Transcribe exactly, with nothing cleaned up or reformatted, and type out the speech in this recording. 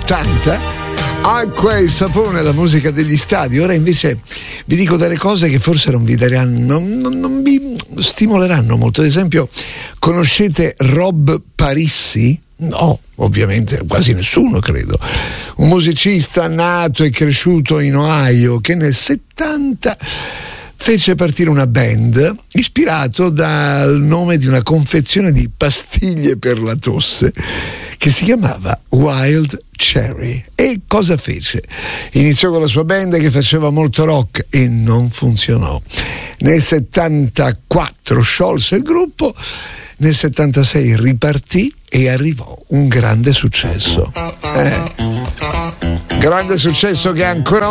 settanta. Acqua e sapone, la musica degli stadi. Ora invece vi dico delle cose che forse non vi daranno, non, non vi stimoleranno molto. Ad esempio, conoscete Rob Parissi? No, ovviamente quasi nessuno, credo. Un musicista nato e cresciuto in Ohio che nel settanta fece partire una band ispirato dal nome di una confezione di pastiglie per la tosse che si chiamava Wild Cherry. E cosa fece? Iniziò con la sua band che faceva molto rock e non funzionò. Nel settantaquattro sciolse il gruppo, nel settantasei ripartì e arrivò un grande successo. Eh, grande successo che ancora